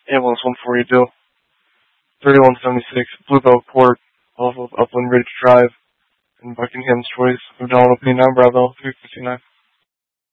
Ambulance 142, 3176 Bluebell Court, off of Upland Ridge Drive in Buckingham's Choice of Donald P. 9 Bravo 359.